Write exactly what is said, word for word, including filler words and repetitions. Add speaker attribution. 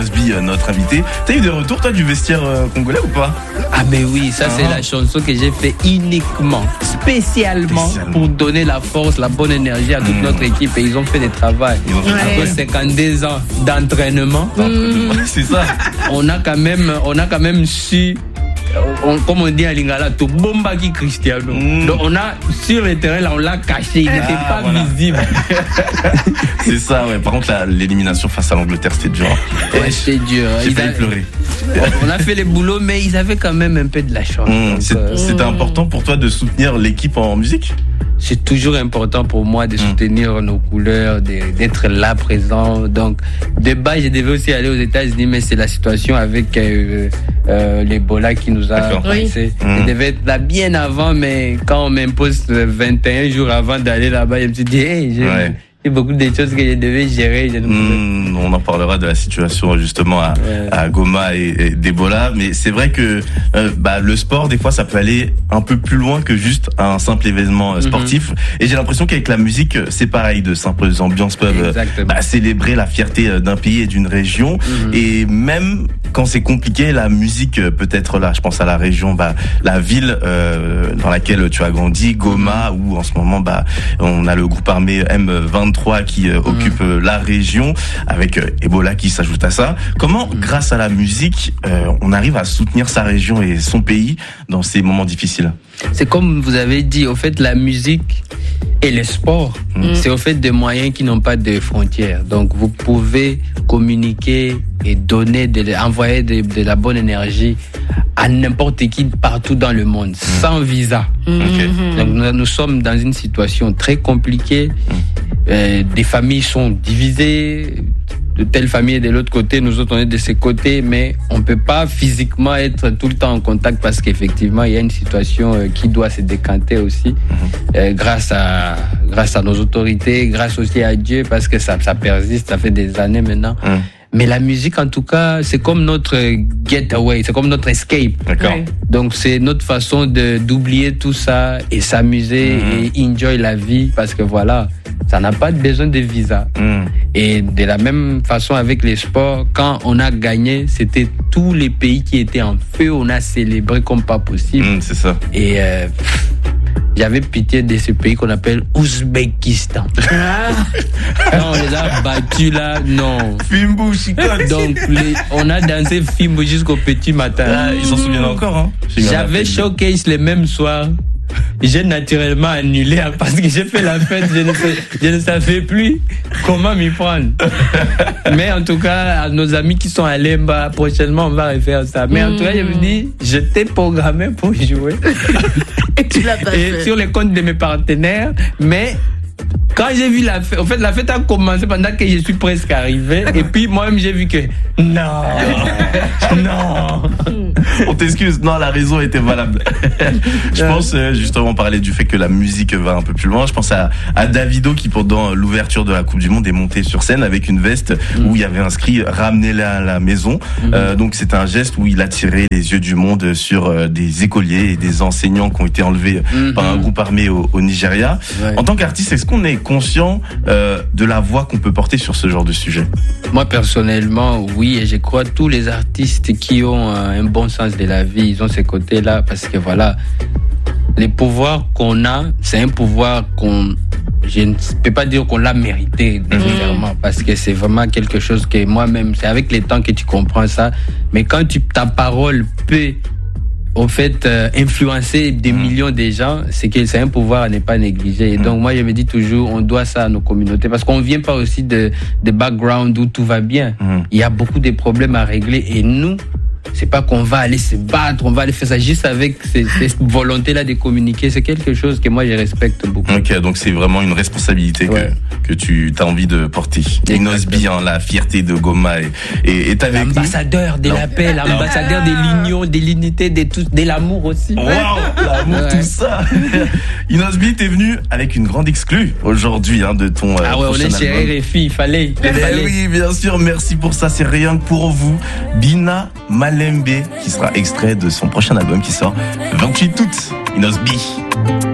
Speaker 1: Inosbi, notre invité. T'as eu des retours, toi, du vestiaire euh, congolais ou pas?
Speaker 2: Ah mais oui, ça ah. c'est la chanson que j'ai fait uniquement, spécialement, spécialement pour donner la force, la bonne énergie à toute mmh. notre équipe. Et ils ont fait des travaux. Après cinquante-deux ans d'entraînement,
Speaker 1: mmh. c'est ça.
Speaker 2: On a quand même, on a quand même su. On, comme on dit à Lingala, tout bomba qui Cristiano. Mm. Donc on a sur le terrain là, on l'a caché, il n'était ah, pas voilà. visible.
Speaker 1: C'est ça, ouais. Par contre, la, l'élimination face à l'Angleterre, c'était dur.
Speaker 2: Ouais, c'était dur.
Speaker 1: J'ai ils failli a... pleurer.
Speaker 2: On a fait les boulots, mais ils avaient quand même un peu de la chance.
Speaker 1: Mm. Donc, c'est, euh... C'était important pour toi de soutenir l'équipe en musique?
Speaker 2: C'est toujours important pour moi de soutenir mmh. nos couleurs, de, d'être là présent. Donc, de base, je devais aussi aller aux États-Unis, mais c'est la situation avec euh, euh, l'Ebola qui nous a passé. Oui. Mmh. Je devais être là bien avant, mais quand on m'impose vingt et un jours avant d'aller là-bas, je me suis dit, hey, j'ai, ouais. j'ai beaucoup de choses que je devais gérer. Je
Speaker 1: mmh, on en parlera de la situation justement à, ouais. à Goma et, et d'Ebola, mais c'est vrai que euh, bah, le sport, des fois, ça peut aller un peu plus loin que juste un simple événement euh, sportif. Mmh. Et j'ai l'impression qu'avec la musique, c'est pareil, de simples ambiances peuvent bah, célébrer la fierté d'un pays et d'une région. Mmh. Et même quand c'est compliqué, la musique peut être là. Je pense à la région, bah, la ville euh, dans laquelle tu as grandi, Goma, où en ce moment, bah, on a le groupe armé M vingt-trois qui euh, mmh. occupe euh, la région, avec euh, Ebola qui s'ajoute à ça. Comment, mmh. grâce à la musique, euh, on arrive à soutenir sa région et son pays dans ces moments difficiles?
Speaker 2: C'est comme vous avez dit, au fait, la musique et le sport, mmh. c'est au fait des moyens qui n'ont pas de frontières. Donc, vous pouvez communiquer et donner, de, envoyer de, de la bonne énergie à n'importe qui partout dans le monde, mmh. sans visa. Mmh. Okay. Donc, nous, nous sommes dans une situation très compliquée. Mmh. Euh, des familles sont divisées. De telle famille et de l'autre côté, nous autres on est de ce côté, mais on ne peut pas physiquement être tout le temps en contact parce qu'effectivement il y a une situation euh, qui doit se décanter aussi, mm-hmm. euh, grâce à grâce à nos autorités, grâce aussi à Dieu, parce que ça, ça persiste, ça fait des années maintenant. Mm. Mais la musique, en tout cas, c'est comme notre getaway, c'est comme notre escape.
Speaker 1: D'accord.
Speaker 2: Ouais. Donc, c'est notre façon de, d'oublier tout ça et s'amuser mmh. et enjoy la vie parce que voilà, ça n'a pas besoin de visa. Mmh. Et de la même façon avec les sports, quand on a gagné, c'était tous les pays qui étaient en feu, on a célébré comme pas possible.
Speaker 1: Mmh, c'est ça.
Speaker 2: Et euh, j'avais pitié de ce pays qu'on appelle Ouzbékistan. Ah. Quand on les a battus là, non.
Speaker 1: Fimbo, chicote.
Speaker 2: Donc, les, on a dansé Fimbo jusqu'au petit matin.
Speaker 1: Ah, ils s'en souviennent encore, hein.
Speaker 2: J'avais showcase le même soir. J'ai naturellement annulé parce que j'ai fait la fête, je ne, sais, je ne savais plus comment m'y prendre. Mais en tout cas, à nos amis qui sont à Lemba, prochainement on va refaire ça. Mais mmh. en tout cas, je me dis, je t'ai programmé pour jouer.
Speaker 3: Et tu l'as pas
Speaker 2: Et
Speaker 3: fait.
Speaker 2: Sur les comptes de mes partenaires, mais quand j'ai vu la fête, en fait, la fête a commencé pendant que je suis presque arrivé. Et puis, moi-même, j'ai vu que non, non.
Speaker 1: On t'excuse, non, la raison était valable. Je pense, justement, on parlait du fait que la musique va un peu plus loin. Je pense à, à Davido qui, pendant l'ouverture de la Coupe du Monde, est monté sur scène avec une veste mmh. où il y avait inscrit « Ramenez-la à la maison mmh. ». Euh, donc, c'est un geste où il a tiré les yeux du monde sur euh, des écoliers et des enseignants qui ont été enlevés mmh. par un groupe armé au, au Nigeria. Ouais. En tant qu'artiste, est-ce qu'on est conscient euh, de la voix qu'on peut porter sur ce genre de sujet?
Speaker 2: Moi, personnellement, oui, et je crois tous les artistes qui ont un bon sens de la vie, ils ont ces côtés-là, parce que voilà, les pouvoirs qu'on a, c'est un pouvoir qu'on, je ne peux pas dire qu'on l'a mérité nécessairement, mmh. parce que c'est vraiment quelque chose que moi-même, c'est avec le temps que tu comprends ça, mais quand tu, ta parole peut au fait euh, influencer des mmh. millions de gens, c'est que c'est un pouvoir à ne pas négliger. Et mmh. donc moi je me dis toujours, on doit ça à nos communautés, parce qu'on vient pas aussi de de background où tout va bien. Mmh. Il y a beaucoup de problèmes à régler et nous, c'est pas qu'on va aller se battre, on va aller faire ça juste avec cette, cette volonté-là de communiquer. C'est quelque chose que moi je respecte beaucoup.
Speaker 1: Ok, donc c'est vraiment une responsabilité ouais. que, que tu as envie de porter. Inosbi, hein, la fierté de Goma et, et, et avec
Speaker 2: l'ambassadeur de la paix, l'ambassadeur de l'union, de l'unité, de tout, de l'amour aussi.
Speaker 1: Wow, l'amour, ouais. tout ça. Inosbi, t'es venu avec une grande exclue aujourd'hui hein, de ton.
Speaker 2: Ah ouais, on est chez R F I, il fallait. Il fallait.
Speaker 1: Oui, bien sûr, merci pour ça. C'est rien que pour vous. Bina Malembe, qui sera extrait de son prochain album qui sort vingt-huit août. Inosbi.